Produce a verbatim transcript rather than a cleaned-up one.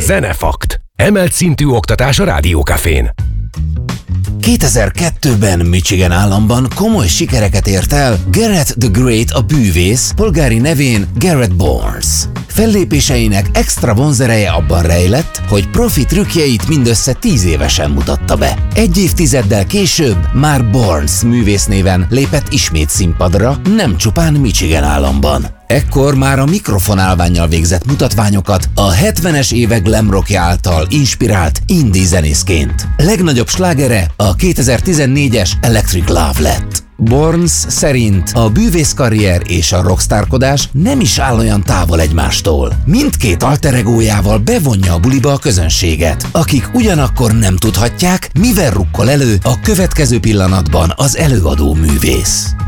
Zenefakt. Emelt szintű oktatás a Rádiókafén. kétezer-kettőben Michigan államban komoly sikereket ért el Garrett the Great a bűvész, polgári nevén Garrett Barnes. Fellépéseinek extra vonzereje abban rejlett, hogy profi trükkjeit mindössze tíz évesen mutatta be. Egy évtizeddel később már Barnes művésznéven lépett ismét színpadra, nem csupán Michigan államban. Ekkor már a mikrofonálvánnyal végzett mutatványokat a hetvenes évek glam rockja által inspirált indie zenészként. Legnagyobb slágere a kétezer-tizennégyes Electric Love lett. Barnes szerint a bűvészkarrier és a rockstárkodás nem is áll olyan távol egymástól. Mindkét alter egójával bevonja a buliba a közönséget, akik ugyanakkor nem tudhatják, mivel rukkol elő a következő pillanatban az előadó művész.